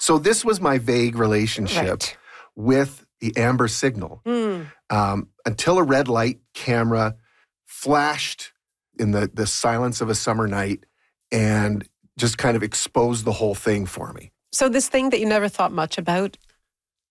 So this was my vague relationship with the amber signal until a red light camera flashed in the silence of a summer night and just kind of exposed the whole thing for me. So this thing that you never thought much about